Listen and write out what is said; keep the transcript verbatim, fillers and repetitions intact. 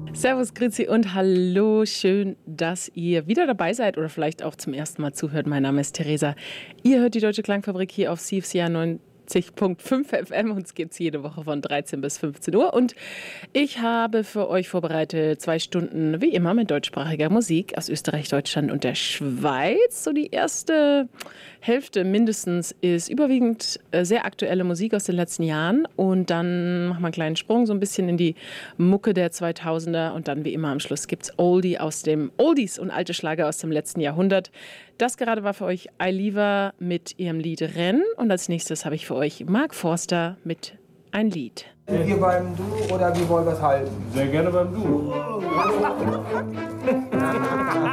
Servus, Grüezi und hallo. Schön, dass ihr wieder dabei seid oder vielleicht auch zum ersten Mal zuhört. Mein Name ist Theresa. Ihr hört die Deutsche Klangfabrik hier auf C F C R neunzig Komma fünf F M. Uns gibt es jede Woche von dreizehn bis fünfzehn Uhr. Und ich habe für euch vorbereitet zwei Stunden, wie immer, mit deutschsprachiger Musik aus Österreich, Deutschland und der Schweiz. So die erste Hälfte mindestens ist überwiegend äh, sehr aktuelle Musik aus den letzten Jahren. Und dann machen wir einen kleinen Sprung so ein bisschen in die Mucke der zweitausender. Und dann, wie immer, am Schluss gibt es Oldie aus dem Oldies und alte Schlager aus dem letzten Jahrhundert. Das gerade war für euch Ailiva mit ihrem Lied Renn. Und als nächstes habe ich für euch Mark Forster mit ein Lied. Sind wir beim Du oder wie wollen wir es halten? Sehr gerne beim Du.